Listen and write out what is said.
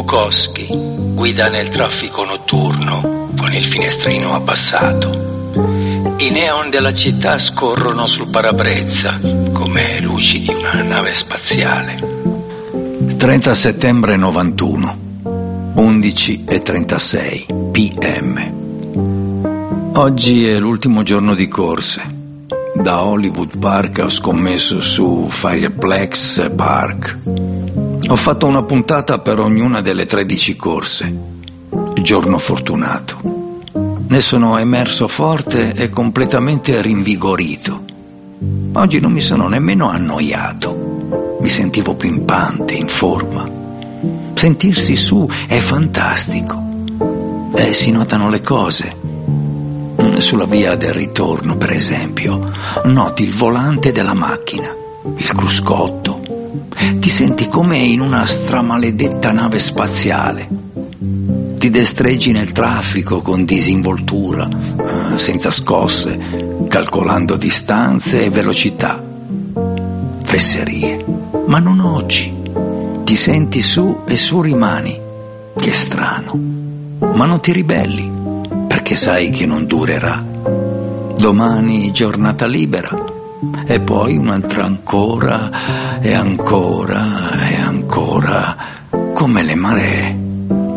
Bukowski guida nel traffico notturno con il finestrino abbassato. I neon della città scorrono sul parabrezza come luci di una nave spaziale. 30 settembre 91, 11:36 p.m. Oggi è l'ultimo giorno di corse. Da Hollywood Park ho scommesso su Fireplex Park. Ho fatto una puntata per ognuna delle 13 corse. Giorno fortunato. Ne sono emerso forte e completamente rinvigorito. Oggi non mi sono nemmeno annoiato. Mi sentivo pimpante, in forma. Sentirsi su è fantastico. E si notano le cose. Sulla via del ritorno, per esempio, noti il volante della macchina, il cruscotto. Ti senti come in una stramaledetta nave spaziale. Ti destreggi nel traffico con disinvoltura, senza scosse, calcolando distanze e velocità. Fesserie, ma non oggi. Ti senti su e su rimani. Che strano. Ma non ti ribelli, perché sai che non durerà. Domani giornata libera, e poi un'altra ancora, e ancora, e ancora, come le maree.